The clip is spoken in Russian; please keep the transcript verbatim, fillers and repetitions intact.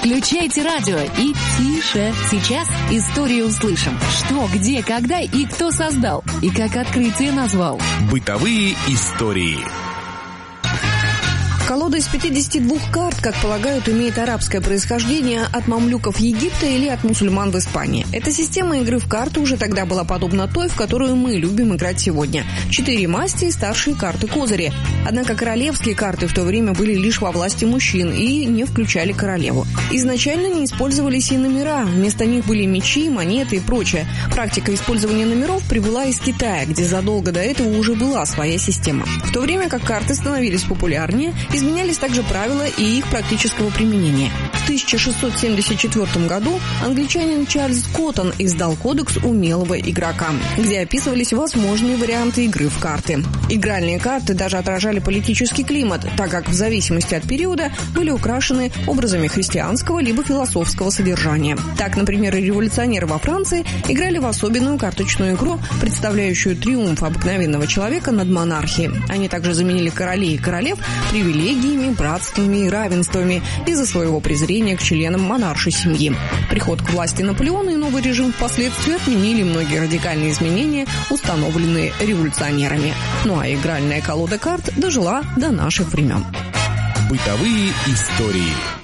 Включайте радио и тише. Сейчас историю услышим. Что, где, когда и кто создал. И как открытие назвал. Бытовые истории. Колода из пятидесяти двух карт, как полагают, имеет арабское происхождение от мамлюков Египта или от мусульман в Испании. Эта система игры в карты уже тогда была подобна той, в которую мы любим играть сегодня. Четыре масти и старшие карты-козыри. Однако королевские карты в то время были лишь во власти мужчин и не включали королеву. Изначально не использовались и номера. Вместо них были мечи, монеты и прочее. Практика использования номеров прибыла из Китая, где задолго до этого уже была своя система. В то время как карты становились популярнее, изменялись также правила и их практического применения. В тысяча шестьсот семьдесят четвёртом году англичанин Чарльз Коттон издал кодекс умелого игрока, где описывались возможные варианты игры в карты. Игральные карты даже отражали политический климат, так как в зависимости от периода были украшены образами христианского либо философского содержания. Так, например, революционеры во Франции играли в особенную карточную игру, представляющую триумф обыкновенного человека над монархией. Они также заменили королей и королев привилегиями, братствами и равенствами из-за своего презрения к членам монаршей семьи. Приход к власти Наполеона и новый режим впоследствии отменили многие радикальные изменения, установленные революционерами. Ну а игральная колода карт дожила до наших времен. Бытовые истории.